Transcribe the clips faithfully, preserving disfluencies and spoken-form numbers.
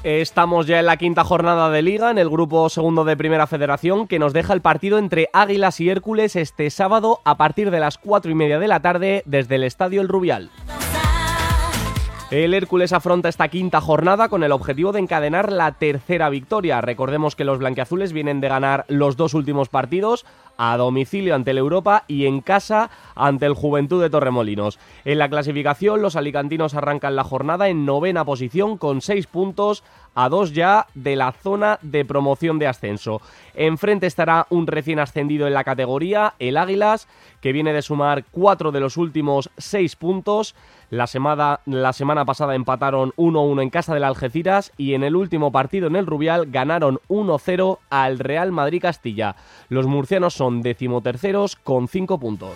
Estamos ya en la quinta jornada de Liga, en el grupo segundo de Primera Federación, que nos deja el partido entre Águilas y Hércules este sábado a partir de las cuatro y media de la tarde desde el Estadio El Rubial. El Hércules afronta esta quinta jornada con el objetivo de encadenar la tercera victoria. Recordemos que los blanquiazules vienen de ganar los dos últimos partidos, a domicilio ante el Europa y en casa ante el Juventud de Torremolinos. En la clasificación, los alicantinos arrancan la jornada en novena posición con seis puntos, a dos ya de la zona de promoción de ascenso. Enfrente estará un recién ascendido en la categoría, el Águilas, que viene de sumar cuatro de los últimos seis puntos. La semana, la semana pasada empataron uno uno en casa del Algeciras y en el último partido en el Rubial ganaron uno cero al Real Madrid Castilla. Los murcianos son decimoterceros con cinco puntos.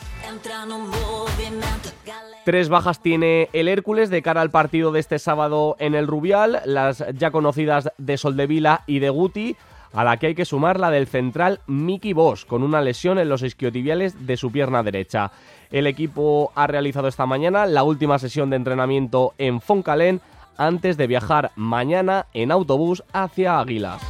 Tres bajas tiene el Hércules de cara al partido de este sábado en el Rubial, las ya conocidas de Soldevila y de Guti, a la que hay que sumar la del central Miki Bosch, con una lesión en los isquiotibiales de su pierna derecha. El equipo ha realizado esta mañana la última sesión de entrenamiento en Foncalén antes de viajar mañana en autobús hacia Águilas.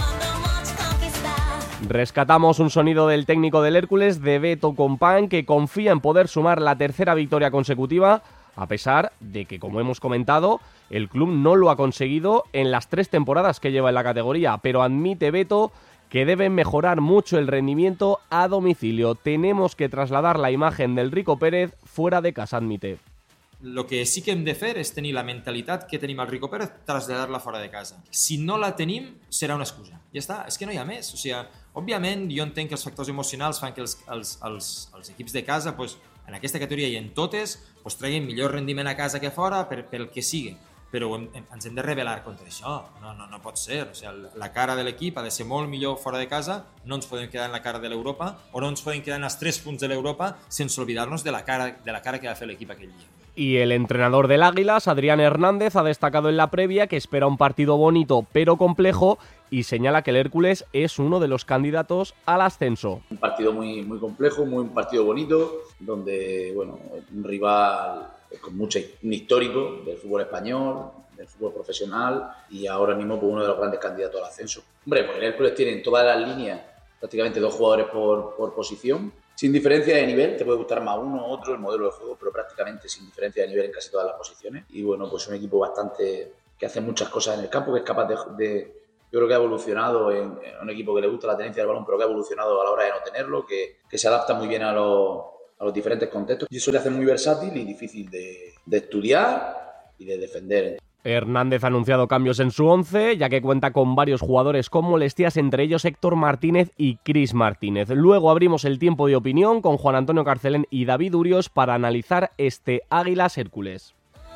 Rescatamos un sonido del técnico del Hércules, de Beto Compán, que confía en poder sumar la tercera victoria consecutiva, a pesar de que, como hemos comentado, el club no lo ha conseguido en las tres temporadas que lleva en la categoría, pero admite Beto que deben mejorar mucho el rendimiento a domicilio. Tenemos que trasladar la imagen del Rico Pérez fuera de casa, admite. El que sí que hem de fer és tenir la mentalitat que tenim al Rico Pérez, traslladar-la fora de casa. Si no la tenim, serà una excusa. Ja està, és que no hi ha més. O sigui, òbviament, jo entenc que els factors emocionals fan que els, els, els, els equips de casa, pues, en aquesta categoria i en totes, pues, treguin millor rendiment a casa que fora per, pel que sigui. Però hem, ens hem de rebel·lar contra això. No, no, no pot ser. O sigui, la cara de l'equip ha de ser molt millor fora de casa, no ens podem quedar en la cara de l'Europa o no ens podem quedar en els tres punts de l'Europa sense oblidar-nos de la cara, de la cara que va fer l'equip aquell dia. Y el entrenador del Águilas, Adrián Hernández, ha destacado en la previa que espera un partido bonito pero complejo y señala que el Hércules es uno de los candidatos al ascenso. Un partido muy, muy complejo, muy un partido bonito, donde bueno, un rival con mucho un histórico del fútbol español, del fútbol profesional y ahora mismo pues, uno de los grandes candidatos al ascenso. Hombre, pues el Hércules tiene en todas las líneas prácticamente dos jugadores por, por posición. Sin diferencia de nivel, te puede gustar más uno u otro el modelo de juego, pero prácticamente sin diferencia de nivel en casi todas las posiciones. Y bueno, pues un equipo bastante que hace muchas cosas en el campo, que es capaz de, de yo creo que ha evolucionado en, en un equipo que le gusta la tenencia del balón, pero que ha evolucionado a la hora de no tenerlo, que, que se adapta muy bien a los, a los diferentes contextos. Y eso le hace muy versátil y difícil de, de estudiar y de defender. Hernández ha anunciado cambios en su once, ya que cuenta con varios jugadores con molestias, entre ellos Héctor Martínez y Cris Martínez. Luego abrimos el tiempo de opinión con Juan Antonio Carcelén y David Urios para analizar este Águilas Hércules.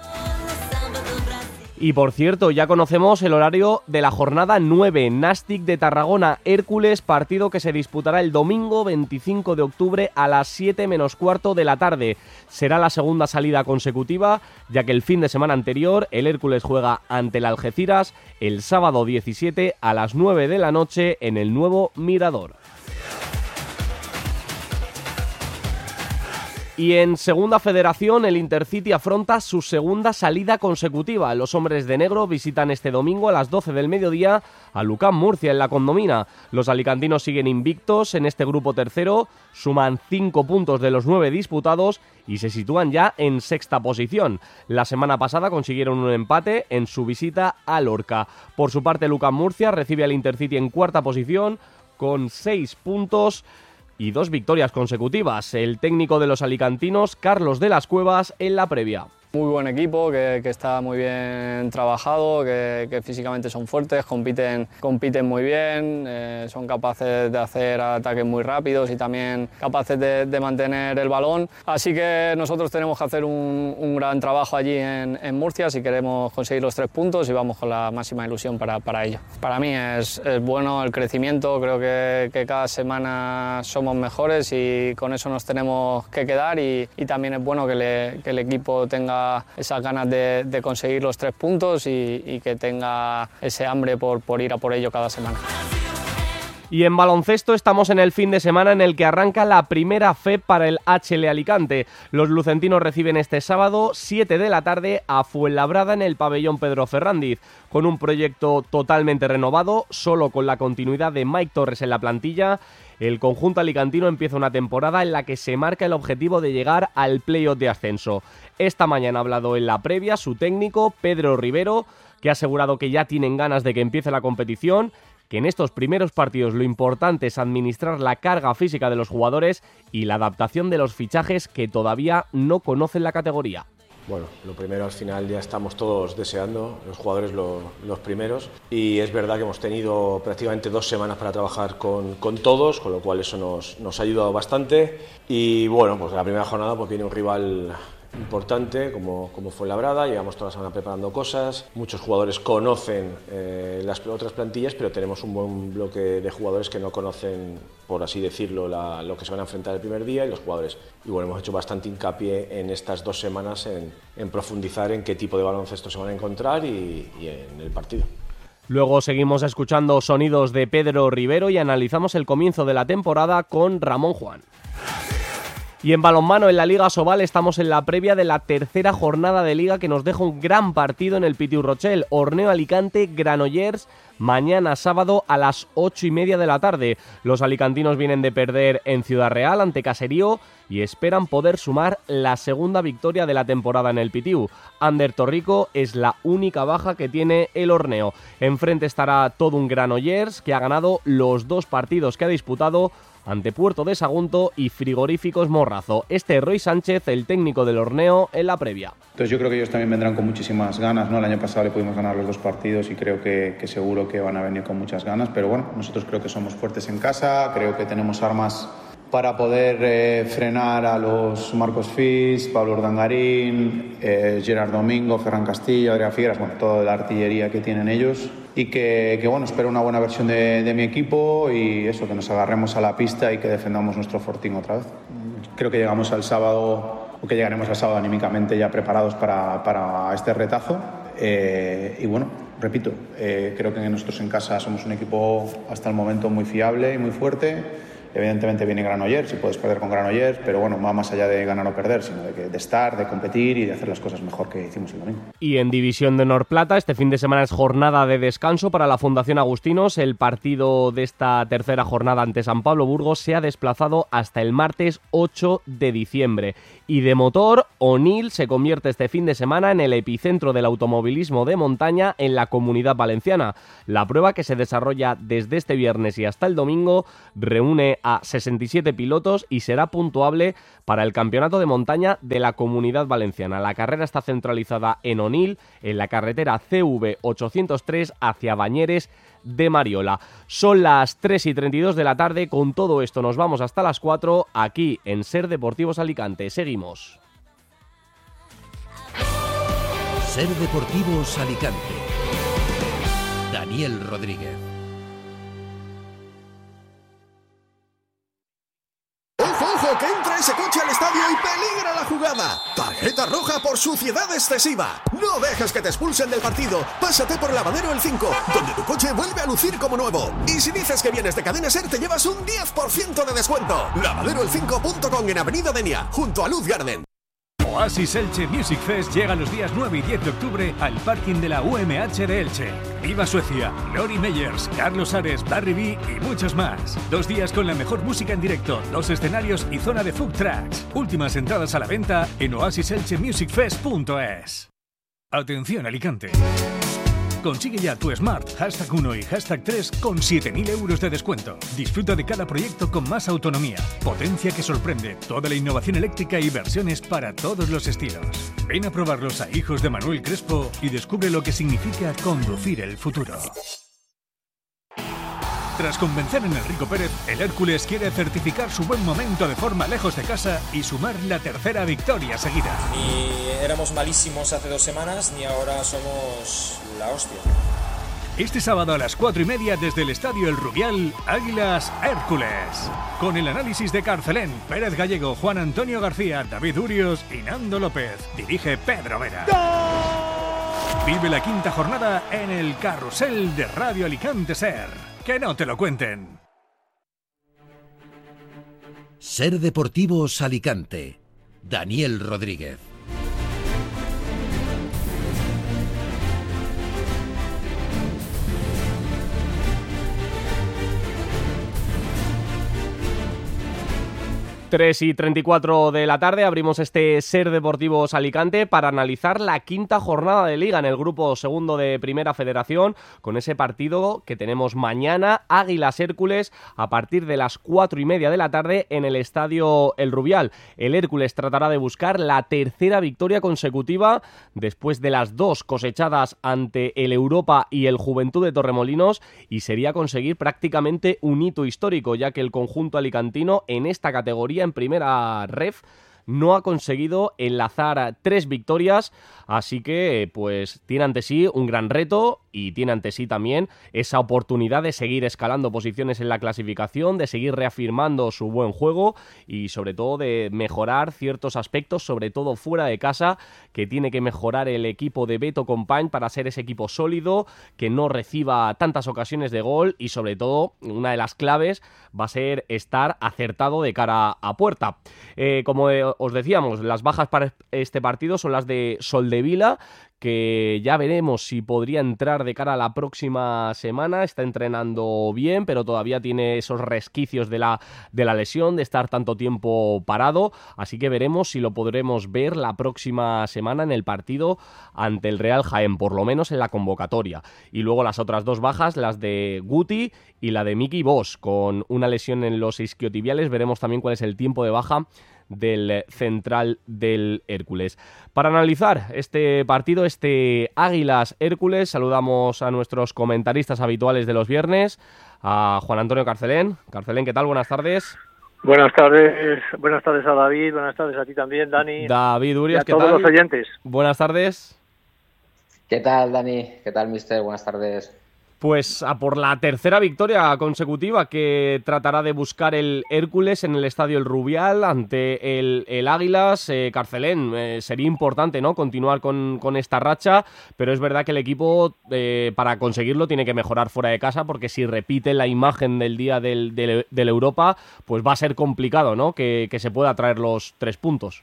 Y por cierto, ya conocemos el horario de la jornada nueve, Nàstic de Tarragona Hércules, partido que se disputará el domingo veinticinco de octubre a las siete menos cuarto de la tarde. Será la segunda salida consecutiva, ya que el fin de semana anterior el Hércules juega ante el Algeciras el sábado diecisiete a las nueve de la noche en el nuevo Mirador. Y en Segunda Federación, el Intercity afronta su segunda salida consecutiva. Los hombres de negro visitan este domingo a las doce del mediodía a Lucán Murcia en la Condomina. Los alicantinos siguen invictos en este grupo tercero, suman cinco puntos de los nueve disputados y se sitúan ya en sexta posición. La semana pasada consiguieron un empate en su visita a Lorca. Por su parte, Lucán Murcia recibe al Intercity en cuarta posición con seis puntos y dos victorias consecutivas. El técnico de los alicantinos, Carlos de las Cuevas, en la previa. Muy buen equipo, que, que está muy bien trabajado, que, que físicamente son fuertes, compiten, compiten muy bien, eh, son capaces de hacer ataques muy rápidos y también capaces de, de mantener el balón. Así que nosotros tenemos que hacer un, un gran trabajo allí en, en Murcia si queremos conseguir los tres puntos y vamos con la máxima ilusión para, para ello. Para mí es, es bueno el crecimiento, creo que, que cada semana somos mejores y con eso nos tenemos que quedar y, y también es bueno que, le, que el equipo tenga esas ganas de, de conseguir los tres puntos y, y que tenga ese hambre por, por ir a por ello cada semana. Y en baloncesto estamos en el fin de semana en el que arranca la primera F E P para el H L Alicante. Los lucentinos reciben este sábado, siete de la tarde, a Fuenlabrada en el pabellón Pedro Ferrándiz, con un proyecto totalmente renovado, solo con la continuidad de Mike Torres en la plantilla. El conjunto alicantino empieza una temporada en la que se marca el objetivo de llegar al playoff de ascenso. Esta mañana ha hablado en la previa su técnico, Pedro Rivero, que ha asegurado que ya tienen ganas de que empiece la competición, que en estos primeros partidos lo importante es administrar la carga física de los jugadores y la adaptación de los fichajes que todavía no conocen la categoría. Bueno, lo primero, al final ya estamos todos deseando, los jugadores lo, los primeros, y es verdad que hemos tenido prácticamente dos semanas para trabajar con, con todos, con lo cual eso nos, nos ha ayudado bastante. Y bueno, pues la primera jornada pues viene un rival importante como, como Fuenlabrada, llevamos toda la semana preparando cosas, muchos jugadores conocen eh, las otras plantillas, pero tenemos un buen bloque de jugadores que no conocen, por así decirlo, la, lo que se van a enfrentar el primer día, y los jugadores, y bueno, hemos hecho bastante hincapié en estas dos semanas en, en profundizar en qué tipo de baloncesto se van a encontrar y, y en el partido. Luego seguimos escuchando sonidos de Pedro Rivero y analizamos el comienzo de la temporada con Ramón Juan. Y en balonmano, en la Liga Sobal, estamos en la previa de la tercera jornada de Liga que nos deja un gran partido en el Pitiu Rochel. Orneo Alicante, Granollers, mañana sábado a las ocho y media de la tarde. Los alicantinos vienen de perder en Ciudad Real ante Caserío y esperan poder sumar la segunda victoria de la temporada en el Pitiu. Ander Torrico es la única baja que tiene el Orneo. Enfrente estará todo un Granollers que ha ganado los dos partidos que ha disputado ante Puerto de Sagunto y Frigoríficos Morrazo. Este es Roy Sánchez, el técnico del Orneo, en la previa. Entonces yo creo que ellos también vendrán con muchísimas ganas, ¿no? El año pasado le pudimos ganar los dos partidos y creo que, que seguro que van a venir con muchas ganas, pero bueno, nosotros creo que somos fuertes en casa, creo que tenemos armas para poder eh, frenar a los Marcos Fis, Pablo Urdangarín, eh, Gerard Domingo, Ferran Castillo, Adrián Figueras, bueno, toda la artillería que tienen ellos, y que, que bueno, espero una buena versión de, de mi equipo y eso, que nos agarremos a la pista y que defendamos nuestro fortín otra vez. Creo que llegamos al sábado, o que llegaremos al sábado anímicamente ya preparados para, para este retazo, eh, y bueno, repito, eh, creo que nosotros en casa somos un equipo hasta el momento muy fiable y muy fuerte. Evidentemente viene Granollers y puedes perder con Granollers, pero bueno, va más allá de ganar o perder, sino de, que, de estar, de competir y de hacer las cosas mejor que hicimos el domingo. Y en División de Honor Plata, este fin de semana es jornada de descanso para la Fundación Agustinos. El partido de esta tercera jornada ante San Pablo Burgos se ha desplazado hasta el martes ocho de diciembre. Y de motor, Onil se convierte este fin de semana en el epicentro del automovilismo de montaña en la Comunidad Valenciana. La prueba, que se desarrolla desde este viernes y hasta el domingo, reúne a sesenta y siete pilotos y será puntuable para el campeonato de montaña de la Comunidad Valenciana. La carrera está centralizada en Onil, en la carretera C V ochocientos tres hacia Bañeres de Mariola. Son las tres y treinta y dos de la tarde. Con todo esto nos vamos hasta las cuatro aquí en Ser Deportivos Alicante. Seguimos. Ser Deportivos Alicante. Daniel Rodríguez. ¡Ojo, que entra ese coche al estadio y peligra la jugada! Tarjeta roja por suciedad excesiva. No dejes que te expulsen del partido. Pásate por Lavadero El cinco, donde tu coche vuelve a lucir como nuevo. Y si dices que vienes de Cadena Ser, te llevas un diez por ciento de descuento. lavadero el cinco punto com en Avenida Denia, junto a Luz Garden. Oasis Elche Music Fest llega los días nueve y diez de octubre al parking de la U M H de Elche. Viva Suecia, Lori Meyers, Carlos Ares, Barry B y muchos más. Dos días con la mejor música en directo, dos escenarios y zona de food tracks. Últimas entradas a la venta en oasis elche music fest punto es. Atención Alicante. Consigue ya tu Smart hashtag uno y hashtag tres con siete mil euros de descuento. Disfruta de cada proyecto con más autonomía, potencia que sorprende, toda la innovación eléctrica y versiones para todos los estilos. Ven a probarlos a Hijos de Manuel Crespo y descubre lo que significa conducir el futuro. Tras convencer en Enrico Pérez, el Hércules quiere certificar su buen momento de forma lejos de casa y sumar la tercera victoria seguida. Ni éramos malísimos hace dos semanas, ni ahora somos la hostia. Este sábado a las cuatro y media desde el Estadio El Rubial, Águilas Hércules. Con el análisis de Carcelén, Pérez Gallego, Juan Antonio García, David Urios y Nando López. Dirige Pedro Vera. ¡Gol! Vive la quinta jornada en el Carrusel de Radio Alicante Ser. Que no te lo cuenten. Ser Deportivos Alicante. Daniel Rodríguez. tres y treinta y cuatro de la tarde abrimos este Ser Deportivos Alicante para analizar la quinta jornada de Liga en el grupo segundo de Primera Federación, con ese partido que tenemos mañana, Águilas Hércules, a partir de las cuatro y media de la tarde en el Estadio El Rubial. El Hércules tratará de buscar la tercera victoria consecutiva después de las dos cosechadas ante el Europa y el Juventud de Torremolinos, y sería conseguir prácticamente un hito histórico, ya que el conjunto alicantino en esta categoría en primera ref no ha conseguido enlazar tres victorias, así que pues tiene ante sí un gran reto y tiene ante sí también esa oportunidad de seguir escalando posiciones en la clasificación, de seguir reafirmando su buen juego y sobre todo de mejorar ciertos aspectos, sobre todo fuera de casa, que tiene que mejorar el equipo de Beto Compañ para ser ese equipo sólido, que no reciba tantas ocasiones de gol y sobre todo una de las claves va a ser estar acertado de cara a puerta. Eh, como os decíamos, las bajas para este partido son las de Soldevila, que ya veremos si podría entrar de cara a la próxima semana. Está entrenando bien, pero todavía tiene esos resquicios de la, de la lesión, de estar tanto tiempo parado, así que veremos si lo podremos ver la próxima semana en el partido ante el Real Jaén, por lo menos en la convocatoria. Y luego las otras dos bajas, las de Guti y la de Miki Bosch, con una lesión en los isquiotibiales. Veremos también cuál es el tiempo de baja del central del Hércules. Para analizar este partido, este Águilas Hércules, saludamos a nuestros comentaristas habituales de los viernes, a Juan Antonio Carcelén. Carcelén, ¿qué tal? Buenas tardes. Buenas tardes, buenas tardes a David, buenas tardes a ti también, Dani. David Urias, ¿qué tal? Y a todos los oyentes. Buenas tardes. ¿Qué tal, Dani? ¿Qué tal, mister? Buenas tardes. Pues a por la tercera victoria consecutiva que tratará de buscar el Hércules en el Estadio El Rubial ante el, el Águilas. Eh, Carcelén, eh, sería importante, ¿no?, continuar con, con esta racha, pero es verdad que el equipo eh, para conseguirlo tiene que mejorar fuera de casa, porque si repite la imagen del día del, del, del Europa, pues va a ser complicado, ¿no?, que, que se pueda traer los tres puntos.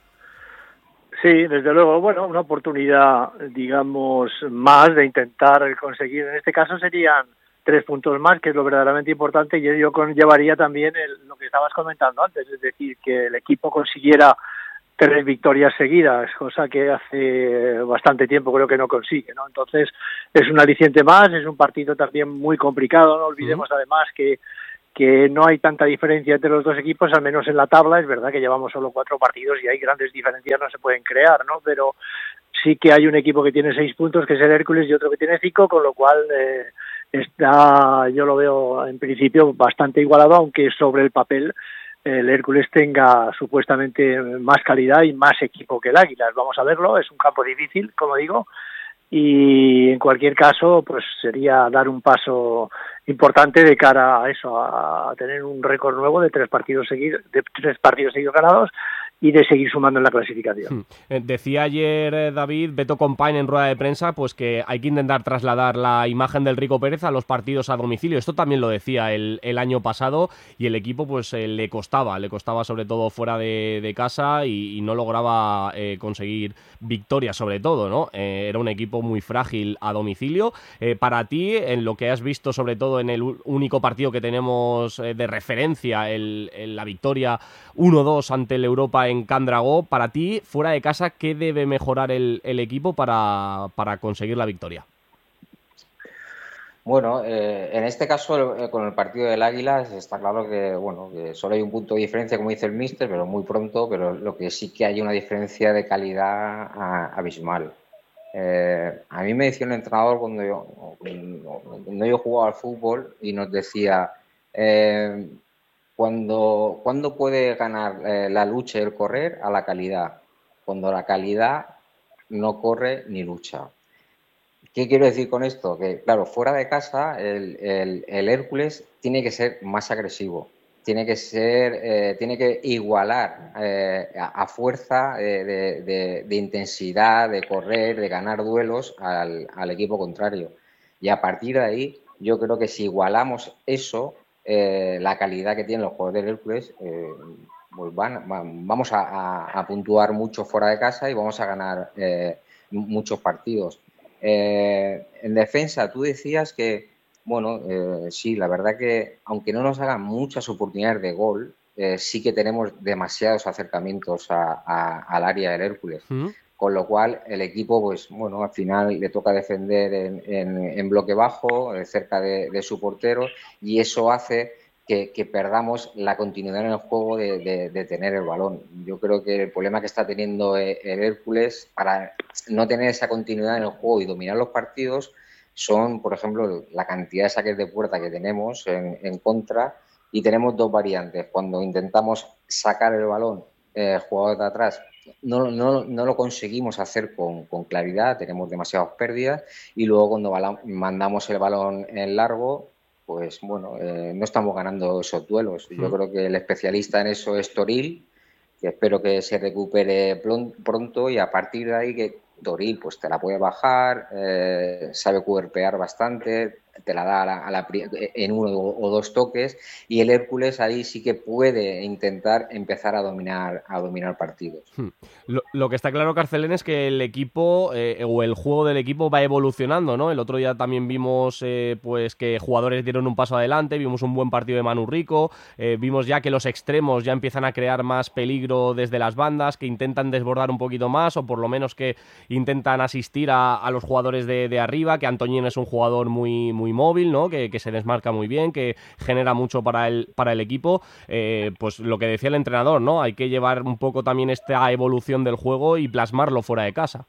Sí, desde luego, bueno, una oportunidad, digamos, más de intentar conseguir, en este caso serían tres puntos más, que es lo verdaderamente importante, y ello conllevaría también el, lo que estabas comentando antes, es decir, que el equipo consiguiera tres victorias seguidas, cosa que hace bastante tiempo creo que no consigue, ¿no? Entonces, es un aliciente más, es un partido también muy complicado, no olvidemos uh-huh. además que que no hay tanta diferencia entre los dos equipos, al menos en la tabla. Es verdad que llevamos solo cuatro partidos y hay grandes diferencias, no se pueden crear, ¿no? Pero sí que hay un equipo que tiene seis puntos, que es el Hércules, y otro que tiene cinco, con lo cual eh, está, yo lo veo en principio bastante igualado, aunque sobre el papel el Hércules tenga supuestamente más calidad y más equipo que el Águilas. Vamos a verlo, es un campo difícil, como digo, y en cualquier caso pues sería dar un paso importante de cara a eso, a tener un récord nuevo de tres partidos seguidos, de tres partidos seguidos ganados, y de seguir sumando en la clasificación. Decía ayer David, Beto Compañ, en rueda de prensa, pues que hay que intentar trasladar la imagen del Rico Pérez a los partidos a domicilio. Esto también lo decía el, el año pasado, y el equipo pues eh, le costaba, le costaba sobre todo fuera de, de casa, y, y no lograba eh, conseguir victorias sobre todo, ¿no? Eh, era un equipo muy frágil a domicilio. Eh, para ti, en lo que has visto sobre todo en el único partido que tenemos eh, de referencia, el, el, la victoria uno dos ante el Europa en Can Dragó, para ti, fuera de casa, ¿qué debe mejorar el, el equipo para, para conseguir la victoria? Bueno, eh, en este caso, eh, con el partido del Águilas, está claro que, bueno, que solo hay un punto de diferencia, como dice el míster, pero muy pronto, pero lo que sí que hay una diferencia de calidad a, abismal. Eh, a mí me decía un entrenador cuando yo, cuando yo jugaba al fútbol, y nos decía... Eh, Cuando, ¿Cuándo puede ganar eh, la lucha y el correr? A la calidad. Cuando la calidad no corre ni lucha. ¿Qué quiero decir con esto? Que, claro, fuera de casa el, el, el Hércules tiene que ser más agresivo. Tiene que ser, eh, tiene que igualar eh, a, a fuerza de, de, de, de intensidad, de correr, de ganar duelos al, al equipo contrario. Y a partir de ahí, yo creo que si igualamos eso, eh, la calidad que tienen los jugadores del Hércules, eh, pues van, van, vamos a, a, a puntuar mucho fuera de casa y vamos a ganar eh, muchos partidos. Eh, en defensa, tú decías que, bueno, eh, sí, la verdad que aunque no nos hagan muchas oportunidades de gol, eh, sí que tenemos demasiados acercamientos a, a, al área del Hércules. ¿Mm? Con lo cual el equipo, pues bueno, al final le toca defender en, en, en bloque bajo, cerca de, de su portero, y eso hace que, que perdamos la continuidad en el juego de, de, de tener el balón. Yo creo que el problema que está teniendo el Hércules para no tener esa continuidad en el juego y dominar los partidos son, por ejemplo, la cantidad de saques de puerta que tenemos en, en contra, y tenemos dos variantes. Cuando intentamos sacar el balón, eh, jugador de atrás, No, no, no lo conseguimos hacer con, con claridad, tenemos demasiadas pérdidas, y luego cuando bala, mandamos el balón en largo, pues bueno, eh, no estamos ganando esos duelos. Yo mm. creo que el especialista en eso es Toril, que espero que se recupere pronto, y a partir de ahí que Toril pues te la puede bajar, eh, sabe cuerpear bastante, te la da a la, a la, en uno o dos toques, y el Hércules ahí sí que puede intentar empezar a dominar a dominar partidos. Hmm. Lo, lo que está claro, Carcelén, es que el equipo eh, o el juego del equipo va evolucionando, ¿no? El otro día también vimos eh, pues que jugadores dieron un paso adelante, vimos un buen partido de Manu Rico, eh, vimos ya que los extremos ya empiezan a crear más peligro desde las bandas, que intentan desbordar un poquito más, o por lo menos que intentan asistir a, a los jugadores de, de arriba, que Antoñín es un jugador muy, muy móvil, ¿no? Que, que se desmarca muy bien, que genera mucho para el, para el equipo. Eh, pues lo que decía el entrenador, ¿no? Hay que llevar un poco también esta evolución del juego y plasmarlo fuera de casa.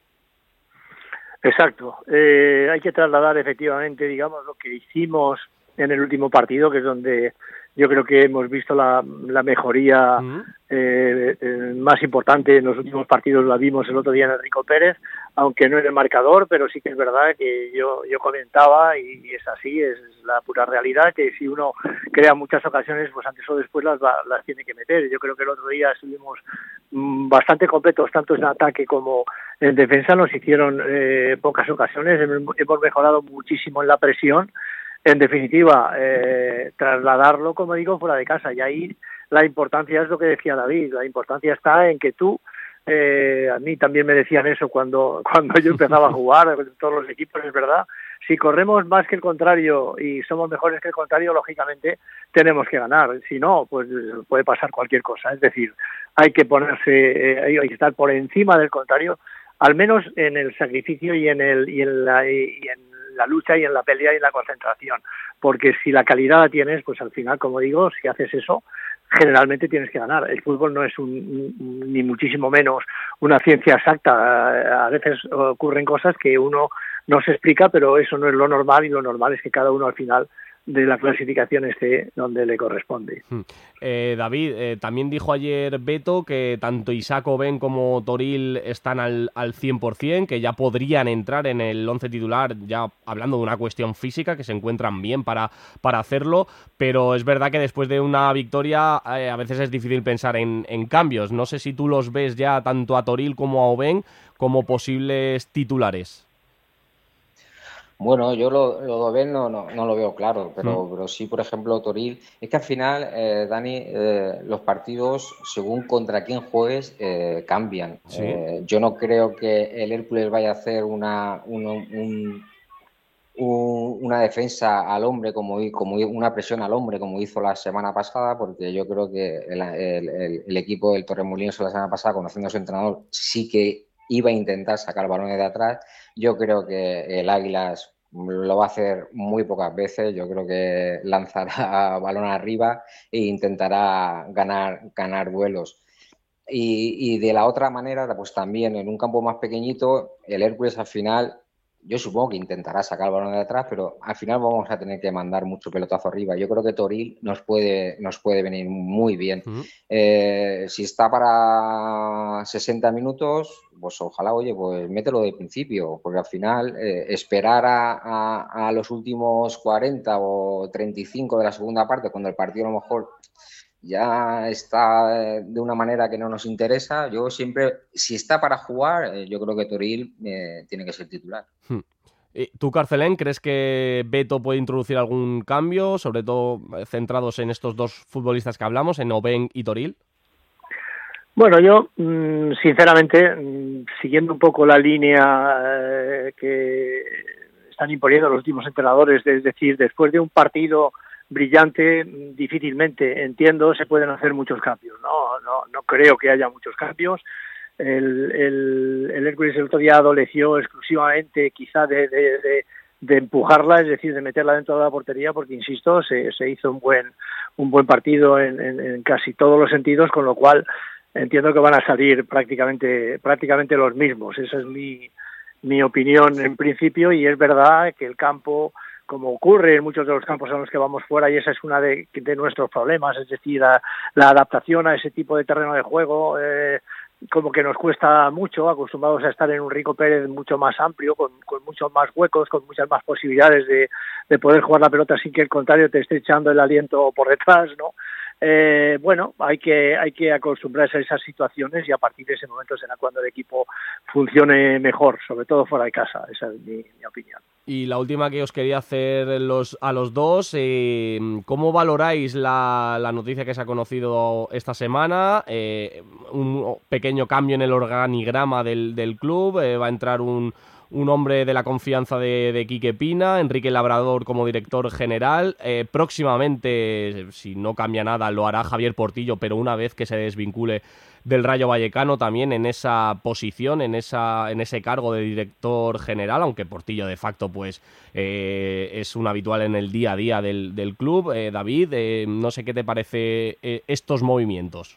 Exacto. Eh, hay que trasladar efectivamente, digamos, lo que hicimos en el último partido, que es donde yo creo que hemos visto la, la mejoría uh-huh. eh, eh, más importante en los últimos partidos. La vimos el otro día en Enrico Pérez, aunque no en el marcador, pero sí que es verdad que yo, yo comentaba, y, y es así, es la pura realidad, que si uno crea muchas ocasiones, pues antes o después las, va, las tiene que meter. Yo creo que el otro día estuvimos mmm, bastante completos, tanto en ataque como en defensa. Nos hicieron eh, pocas ocasiones, hemos mejorado muchísimo en la presión. En definitiva, eh, trasladarlo, como digo, fuera de casa. Y ahí la importancia es lo que decía David. La importancia está en que tú, eh, a mí también me decían eso cuando cuando yo empezaba a jugar, todos los equipos, es verdad. Si corremos más que el contrario y somos mejores que el contrario, lógicamente tenemos que ganar. Si no, pues puede pasar cualquier cosa. Es decir, hay que ponerse, eh, hay que estar por encima del contrario, al menos en el sacrificio y en el y en la y en la lucha y en la pelea y en la concentración, porque si la calidad la tienes, pues al final, como digo, si haces eso, generalmente tienes que ganar. El fútbol no es un, un, ni muchísimo menos una ciencia exacta. A veces ocurren cosas que uno no se explica, pero eso no es lo normal, y lo normal es que cada uno al final de la clasificación esté donde le corresponde. Eh, David, eh, también dijo ayer Beto que tanto Isaac Oben como Toril están al, al cien por ciento, que ya podrían entrar en el once titular, ya hablando de una cuestión física, que se encuentran bien para, para hacerlo, pero es verdad que después de una victoria eh, a veces es difícil pensar en, en cambios. No sé si tú los ves ya tanto a Toril como a Oben como posibles titulares. Bueno, yo lo, lo de Oben no, no, no lo veo claro, pero, mm. pero sí, por ejemplo, Toril. Es que al final, eh, Dani, eh, los partidos, según contra quién juegues, eh, cambian. ¿Sí? Eh, yo no creo que el Hércules vaya a hacer una, un, un, un, una defensa al hombre, como, como una presión al hombre, como hizo la semana pasada, porque yo creo que el, el, el, el equipo del Torremolinos la semana pasada, conociendo a su entrenador, sí que iba a intentar sacar balones de atrás. Yo creo que el Águilas lo va a hacer muy pocas veces. Yo creo que lanzará balón arriba e intentará ganar, ganar duelos. Y, y de la otra manera, pues también en un campo más pequeñito, el Hércules al final, yo supongo que intentará sacar el balón de atrás, pero al final vamos a tener que mandar mucho pelotazo arriba. Yo creo que Toril nos puede, nos puede venir muy bien. Uh-huh. Eh, si está para sesenta minutos, pues ojalá, oye, pues mételo de principio, porque al final eh, esperar a, a, a los últimos cuarenta o treinta y cinco de la segunda parte, cuando el partido a lo mejor ya está de una manera que no nos interesa. Yo siempre, si está para jugar, yo creo que Toril eh, tiene que ser titular. Hmm. ¿Tú, Carcelén, crees que Beto puede introducir algún cambio, sobre todo centrados en estos dos futbolistas que hablamos, en Oben y Toril? Bueno, yo, sinceramente, siguiendo un poco la línea eh, que están imponiendo los últimos entrenadores, es decir, después de un partido brillante, difícilmente, entiendo, se pueden hacer muchos cambios. No, no, no creo que haya muchos cambios. El, el, el Hércules el otro día adoleció exclusivamente quizá de, de, de, de empujarla, es decir, de meterla dentro de la portería, porque, insisto, se, se hizo un buen un buen partido en, en, en casi todos los sentidos, con lo cual entiendo que van a salir prácticamente prácticamente los mismos. Esa es mi, mi opinión en principio, y es verdad que el campo, como ocurre en muchos de los campos en los que vamos fuera, y esa es una de, de nuestros problemas, es decir, la, la adaptación a ese tipo de terreno de juego, eh, como que nos cuesta mucho, acostumbrados a estar en un Rico Pérez mucho más amplio, con, con muchos más huecos, con muchas más posibilidades de, de poder jugar la pelota sin que el contrario te esté echando el aliento por detrás, ¿no? Eh, bueno, hay que hay que acostumbrarse a esas situaciones, y a partir de ese momento será cuando el equipo funcione mejor, sobre todo fuera de casa. Esa es mi, mi opinión. Y la última que os quería hacer los, a los dos, eh, ¿cómo valoráis la, la noticia que se ha conocido esta semana? Eh, un pequeño cambio en el organigrama del, del club, eh, va a entrar un... un hombre de la confianza de, de Quique Pina, Enrique Labrador como director general. Eh, próximamente, si no cambia nada, lo hará Javier Portillo, pero una vez que se desvincule del Rayo Vallecano, también en esa posición, en esa en ese cargo de director general, aunque Portillo de facto pues eh, es un habitual en el día a día del, del club. Eh, David, eh, no sé qué te parece eh, estos movimientos.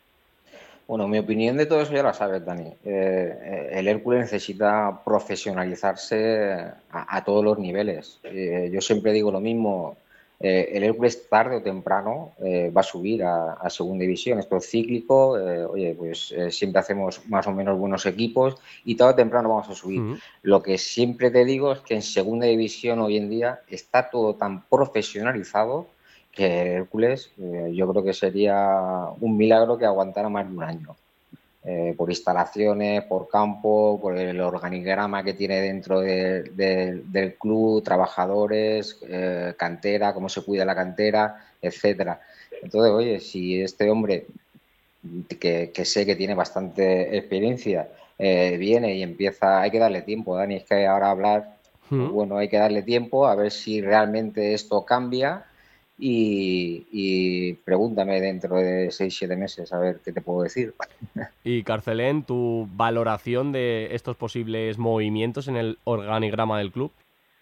Bueno, mi opinión de todo eso ya la sabes, Dani. Eh, el Hércules necesita profesionalizarse a, a todos los niveles. Eh, yo siempre digo lo mismo, eh, el Hércules tarde o temprano eh, va a subir a, a segunda división. Esto es cíclico, eh, oye, pues eh, siempre hacemos más o menos buenos equipos y tarde o temprano vamos a subir. Uh-huh. Lo que siempre te digo es que en segunda división hoy en día está todo tan profesionalizado que Hércules, eh, yo creo que sería un milagro que aguantara más de un año. Eh, por instalaciones, por campo, por el organigrama que tiene dentro de, de, del club, trabajadores, eh, cantera, cómo se cuida la cantera, etcétera. Entonces, oye, si este hombre, que, que sé que tiene bastante experiencia, eh, viene y empieza, hay que darle tiempo, Dani, es que ahora hablar, ¿Mm? bueno, hay que darle tiempo a ver si realmente esto cambia. Y, y pregúntame dentro de seis, siete meses a ver qué te puedo decir. Y Carcelén, ¿tu valoración de estos posibles movimientos en el organigrama del club?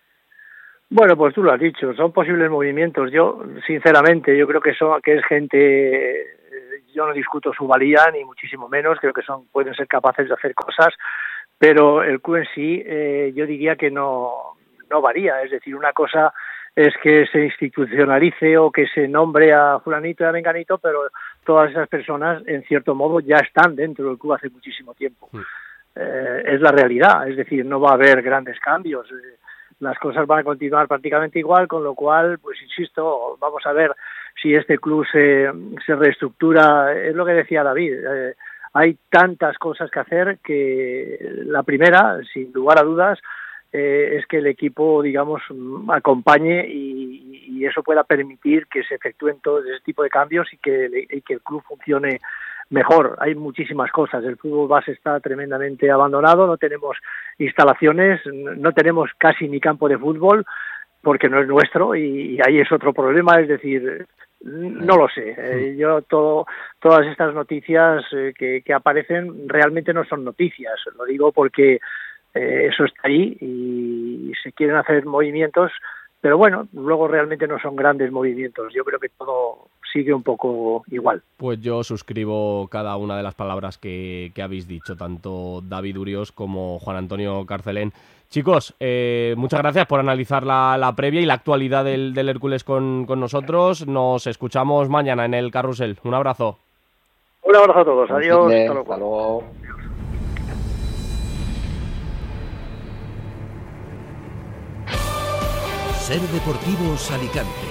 Bueno, pues tú lo has dicho, son posibles movimientos. Yo, sinceramente, yo creo que son que es gente, yo no discuto su valía, ni muchísimo menos, creo que son pueden ser capaces de hacer cosas, pero el club en sí, eh, yo diría que no, no varía, es decir, una cosa es que se institucionalice o que se nombre a fulanito y a menganito, pero todas esas personas, en cierto modo, ya están dentro del club hace muchísimo tiempo. Sí. Eh, es la realidad, es decir, no va a haber grandes cambios. Eh, las cosas van a continuar prácticamente igual, con lo cual, pues insisto, vamos a ver si este club se, se reestructura. Es lo que decía David, eh, hay tantas cosas que hacer que la primera, sin lugar a dudas, Eh, es que el equipo, digamos, acompañe y, y eso pueda permitir que se efectúen todo ese tipo de cambios y que, y que el club funcione mejor. Hay muchísimas cosas. El fútbol base está tremendamente abandonado, no tenemos instalaciones, no tenemos casi ni campo de fútbol porque no es nuestro y, y ahí es otro problema, es decir, no lo sé. Eh, yo todo, todas estas noticias eh, que, que aparecen realmente no son noticias. Lo digo porque Eh, eso está ahí y se quieren hacer movimientos, pero bueno, luego realmente no son grandes movimientos. Yo creo que todo sigue un poco igual. Pues yo suscribo cada una de las palabras que, que habéis dicho, tanto David Urios como Juan Antonio Carcelén. Chicos, eh, muchas gracias por analizar la, la previa y la actualidad del, del Hércules con, con nosotros. Nos escuchamos mañana en el Carrusel. Un abrazo. Un abrazo a todos. Adiós. Hasta luego. Hasta luego. Ser Deportivos Alicante.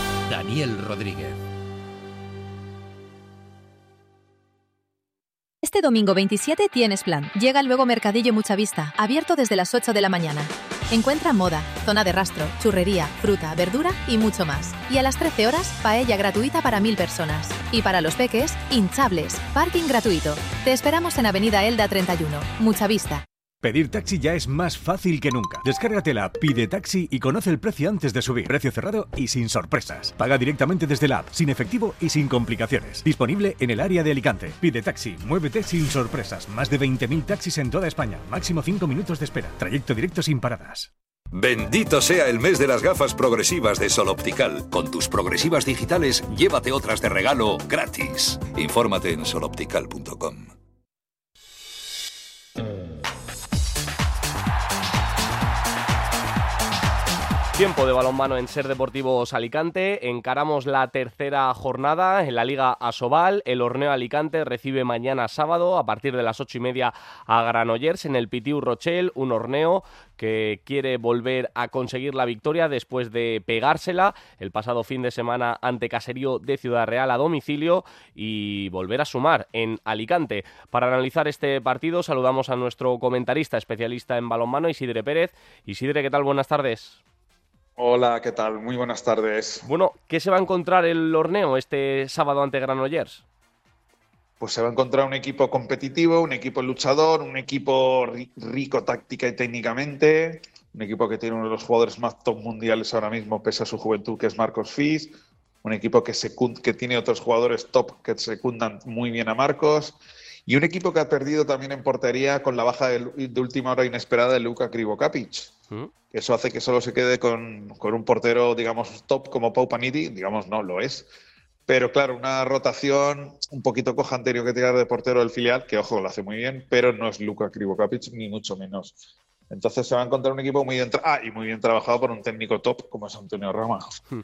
Daniel Rodríguez. Este Este domingo veintisiete tienes plan. Llega luego Mercadillo Muchavista, abierto desde las ocho de la mañana. Encuentra moda, zona de rastro, churrería, fruta, verdura y mucho más. Y a las trece horas, paella gratuita para mil personas. Y para los peques, hinchables, parking gratuito. Te esperamos en Avenida Elda treinta y uno, Muchavista. Pedir taxi ya es más fácil que nunca. Descárgate la app Pide Taxi y conoce el precio antes de subir. Precio cerrado y sin sorpresas. Paga directamente desde la app, sin efectivo y sin complicaciones. Disponible en el área de Alicante. Pide Taxi, muévete sin sorpresas. Más de veinte mil taxis en toda España. Máximo cinco minutos de espera. Trayecto directo sin paradas. Bendito sea el mes de las gafas progresivas de Sol Optical. Con tus progresivas digitales, llévate otras de regalo gratis. Infórmate en sol optical punto com. Tiempo de balonmano en Ser Deportivos Alicante. Encaramos la tercera jornada en la Liga Asobal. El Horneo Alicante recibe mañana sábado a partir de las ocho y media a Granollers en el Pitiu Rochelle. Un Horneo que quiere volver a conseguir la victoria después de pegársela el pasado fin de semana ante Caserío de Ciudad Real a domicilio y volver a sumar en Alicante. Para analizar este partido saludamos a nuestro comentarista especialista en balonmano, Isidre Pérez. Isidre, ¿qué tal? Buenas tardes. Hola, ¿qué tal? Muy buenas tardes. Bueno, ¿qué se va a encontrar el Horneo este sábado ante Granollers? Pues se va a encontrar un equipo competitivo, un equipo luchador, un equipo rico táctica y técnicamente, un equipo que tiene uno de los jugadores más top mundiales ahora mismo, pese a su juventud, que es Marcos Fis, un equipo que, secund- que tiene otros jugadores top que secundan muy bien a Marcos, y un equipo que ha perdido también en portería con la baja de, de última hora inesperada de Luka Krivokapic. ¿Mm? Eso hace que solo se quede con, con un portero, digamos, top como Pau Paniti, digamos, no lo es. Pero claro, una rotación un poquito coja anterior que tirar de portero del filial, que ojo, lo hace muy bien, pero no es Luka Krivokapic, ni mucho menos. Entonces se va a encontrar un equipo muy bien, tra- ah, y muy bien trabajado por un técnico top como es Antonio Rama.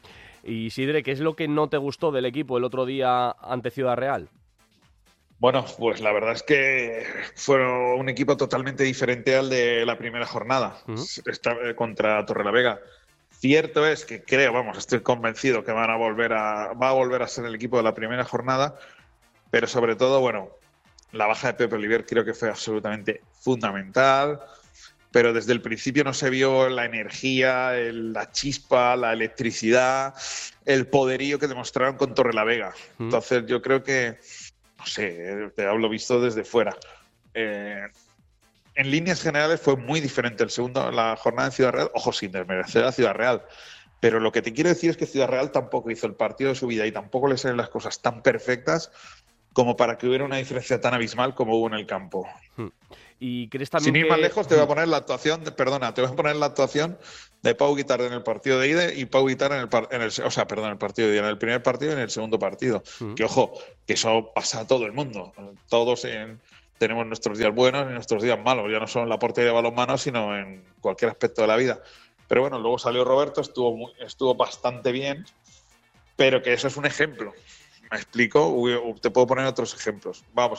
Y Isidre, ¿qué es lo que no te gustó del equipo el otro día ante Ciudad Real? Bueno, pues la verdad es que fue un equipo totalmente diferente al de la primera jornada, uh-huh. Esta, contra Torrelavega. Cierto es que creo, vamos, estoy convencido que van a volver a, va a volver a ser el equipo de la primera jornada, pero sobre todo, bueno, la baja de Pepe Oliver creo que fue absolutamente fundamental, pero desde el principio no se vio la energía, el, la chispa, la electricidad, el poderío que demostraron con Torrelavega. Uh-huh. Entonces yo creo que no sé, te hablo visto desde fuera. Eh, en líneas generales fue muy diferente el segundo, la jornada en Ciudad Real, ojo, sin desmerecer a Ciudad Real, pero lo que te quiero decir es que Ciudad Real tampoco hizo el partido de su vida y tampoco le salen las cosas tan perfectas como para que hubiera una diferencia tan abismal como hubo en el campo. ¿Y crees también Sin ir que... más lejos, te voy a poner la actuación, de, perdona, te voy a poner la actuación de Pau Guitar en el partido de ida y Pau Guitar en el, en el o sea, perdón, en el partido de ida, en el primer partido y en el segundo partido. Uh-huh. Que ojo, que eso pasa a todo el mundo. Todos en, tenemos nuestros días buenos y nuestros días malos, ya no solo en la portería de balonmano, sino en cualquier aspecto de la vida. Pero bueno, luego salió Roberto, estuvo muy, estuvo bastante bien, pero que eso es un ejemplo. ¿Me explico? Te puedo poner otros ejemplos. Vamos.